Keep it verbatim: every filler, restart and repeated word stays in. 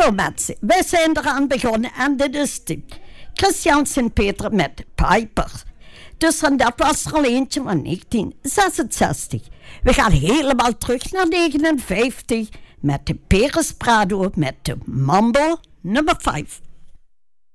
Zo mensen, wij zijn eraan begonnen en dit is die Christian Sint-Peter met Piper. Dus en dat was er al eentje van negentien zesenzestig. We gaan helemaal terug naar negenenvijftig met de Peres Prado met de Mambo nummer vijf.